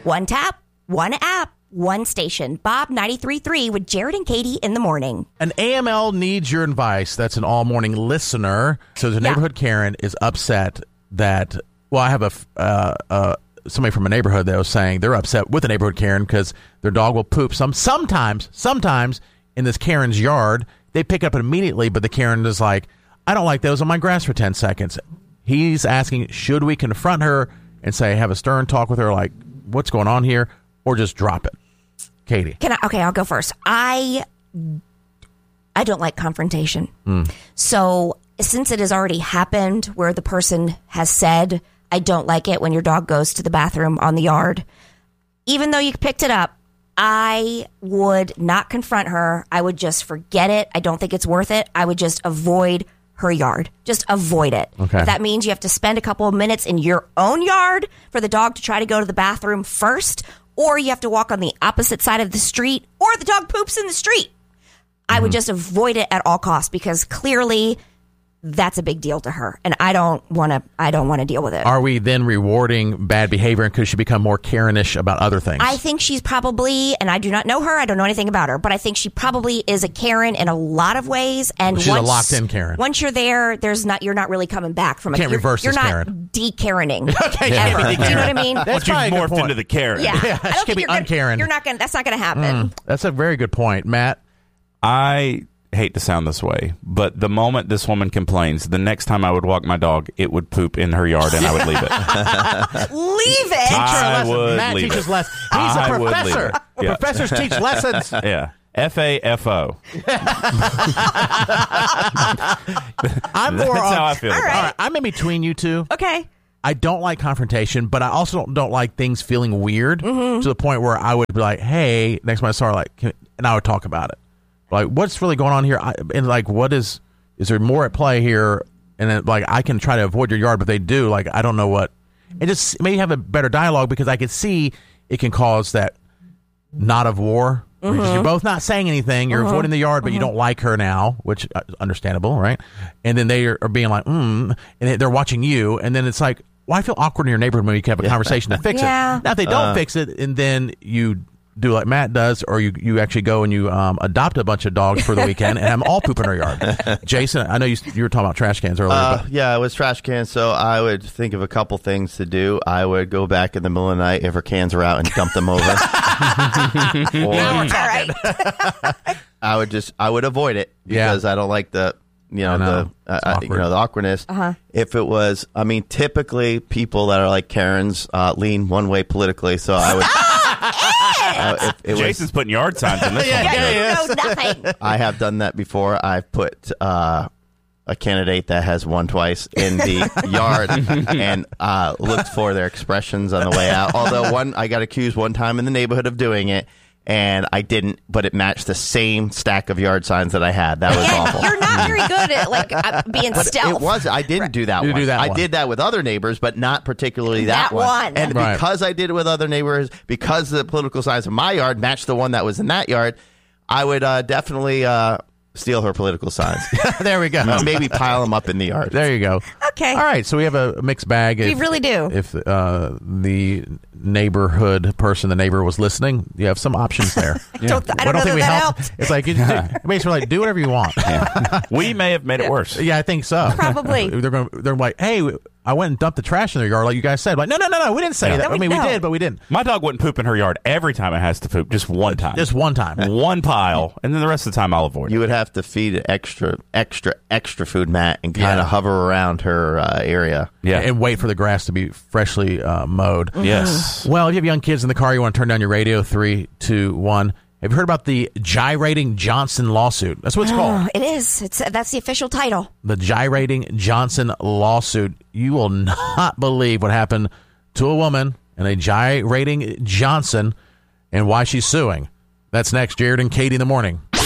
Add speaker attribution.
Speaker 1: One tap, one app, one station. Bob 93.3 with Jared and Katie in the morning.
Speaker 2: An AML needs your advice. That's an all-morning listener. So the neighborhood Karen is upset that, well, I have somebody from a neighborhood that was saying they're upset with the neighborhood Karen because their dog will poop sometimes in this Karen's yard. They pick up immediately, but the Karen is like, I don't like those on my grass for 10 seconds. He's asking, should we confront her and say, have a stern talk with her, like, what's going on here, or just drop it? Katie.
Speaker 1: Okay, I'll go first. I don't like confrontation. So since it has already happened where the person has said, I don't like it when your dog goes to the bathroom on the yard, even though you picked it up, I would not confront her. I would just forget it. I don't think it's worth it. I would just avoid her yard. Just avoid it.
Speaker 2: Okay.
Speaker 1: If that means you have to spend a couple of minutes in your own yard for the dog to try to go to the bathroom first, or you have to walk on the opposite side of the street, or the dog poops in the street, I would just avoid it at all costs, because clearly that's a big deal to her, and I don't want to deal with it.
Speaker 2: Are we then rewarding bad behavior, and could she become more Karen-ish about other things?
Speaker 1: I think she's probably, and I do not know her, I don't know anything about her, but I think she probably is a Karen in a lot of ways. And
Speaker 2: she's a locked-in Karen.
Speaker 1: Once you're there, you're not really coming back from it.
Speaker 2: Can't reverse
Speaker 1: you're
Speaker 2: this
Speaker 1: not
Speaker 2: Karen.
Speaker 1: De-Karening.
Speaker 2: Okay,
Speaker 1: ever.
Speaker 2: yeah.
Speaker 1: Do you know what I mean?
Speaker 2: That's
Speaker 3: you've
Speaker 2: probably a good
Speaker 3: morphed
Speaker 2: point.
Speaker 3: into the Karen.
Speaker 1: Yeah,
Speaker 2: Yeah,
Speaker 1: I
Speaker 2: she
Speaker 1: don't
Speaker 2: can
Speaker 1: think
Speaker 2: be un-Karen.
Speaker 1: You're not gonna. That's not going to happen.
Speaker 2: That's a very good point, Matt.
Speaker 3: I hate to sound this way, but the moment this woman complains, the next time I would walk my dog, it would poop in her yard and I would leave it.
Speaker 1: Leave it.
Speaker 2: Teach her a
Speaker 3: I
Speaker 2: lesson.
Speaker 3: would
Speaker 2: Matt
Speaker 3: leave
Speaker 2: teaches
Speaker 3: it.
Speaker 2: lessons. He's
Speaker 3: I
Speaker 2: a
Speaker 3: would leave
Speaker 2: professor.
Speaker 3: it. Yeah.
Speaker 2: Professors teach lessons.
Speaker 3: Yeah. FAFO.
Speaker 2: I'm more
Speaker 3: That's how I feel.
Speaker 1: All
Speaker 3: about it.
Speaker 1: right.
Speaker 2: All right, I'm in between you two.
Speaker 1: Okay.
Speaker 2: I don't like confrontation, but I also don't like things feeling weird to the point where I would be like, hey, next time I saw her, like, and I would talk about it. Like, what's really going on here? And like, is there more at play here? And then, like, I can try to avoid your yard, but they do. Like, I don't know what. And just maybe have a better dialogue, because I could see it can cause that knot of war. Because you're both not saying anything. You're avoiding the yard, but you don't like her now, which is understandable, right? And then they are being like, and they're watching you. And then it's like, well, I feel awkward in your neighborhood when you can have a conversation to fix it. Now, if they don't fix it, and then you do like Matt does, or you actually go and you adopt a bunch of dogs for the weekend and have them all poop in her yard. Jason, I know you were talking about trash cans earlier.
Speaker 4: Yeah, it was trash cans, so I would think of a couple things to do. I would go back in the middle of the night if her cans are out and dump them over. Or,
Speaker 1: All right.
Speaker 4: I would avoid it because I don't like the the awkwardness. If it was, typically people that are like Karens lean one way politically, so I would.
Speaker 3: Jason's putting yard signs in this one.
Speaker 1: No, nothing.
Speaker 4: I have done that before. I've put a candidate that has won twice in the yard and looked for their expressions on the way out. Although I got accused one time in the neighborhood of doing it, and I didn't, but it matched the same stack of yard signs that I had. That was awful.
Speaker 1: You're not very good at being stealth.
Speaker 4: It was. I didn't do that one. I did that with other neighbors, but not particularly that one. And because I did it with other neighbors, because the political signs of my yard matched the one that was in that yard, I would definitely steal her political signs.
Speaker 2: There we go.
Speaker 4: Maybe pile them up in the yard.
Speaker 2: There you go.
Speaker 1: Okay.
Speaker 2: All right, so we have a mixed bag.
Speaker 1: We really do.
Speaker 2: If the neighborhood person, the neighbor, was listening, you have some options there.
Speaker 1: I don't know that helped.
Speaker 2: It's like, basically like, do whatever you want.
Speaker 3: We may have made it worse.
Speaker 2: Yeah, I think so.
Speaker 1: Probably.
Speaker 2: They're like, hey, I went and dumped the trash in their yard, like you guys said. Like, no, we didn't say that. We did, but we didn't.
Speaker 3: My dog wouldn't poop in her yard every time it has to poop, just one time.
Speaker 2: Just one time.
Speaker 3: One pile, and then the rest of the time I'll avoid it.
Speaker 4: You would have to feed it extra food, Matt, and kind of hover around her area.
Speaker 3: Yeah.
Speaker 2: And wait for the grass to be freshly mowed.
Speaker 3: Yes.
Speaker 2: Well, if you have young kids in the car, you want to turn down your radio. 3, 2, 1. Have you heard about the Gyrating Johnson lawsuit? That's what it's called.
Speaker 1: It is. That's the official title.
Speaker 2: The Gyrating Johnson lawsuit. You will not believe what happened to a woman and a Gyrating Johnson and why she's suing. That's next. Jared and Katie in the morning.